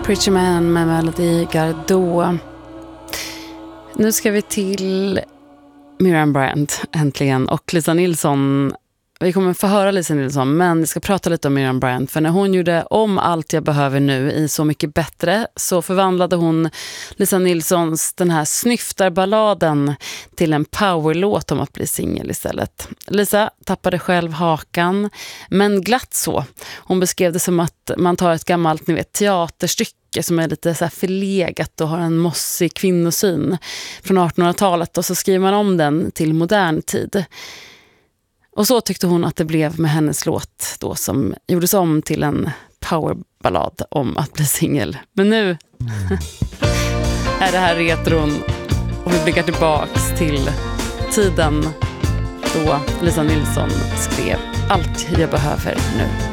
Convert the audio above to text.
Preacher Man med Melody Gardot. Nu ska vi till Miriam Bryant äntligen och Lisa Nilsson. Vi kommer få höra Lisa Nilsson, men vi ska prata lite om Miriam Bryant. För när hon gjorde Om allt jag behöver nu i Så mycket bättre så förvandlade hon Lisa Nilssons den här snyftarballaden till en powerlåt om att bli singel istället. Lisa tappade själv hakan, men glatt så. Hon beskrev det som att man tar ett gammalt teaterstycke som är lite så här förlegat och har en mossig kvinnosyn från 1800-talet och så skriver man om den till modern tid. Och så tyckte hon att det blev med hennes låt då som gjordes om till en powerballad om att bli singel. Men nu är det här retron och vi blickar tillbaks till tiden då Lisa Nilsson skrev Allt jag behöver nu.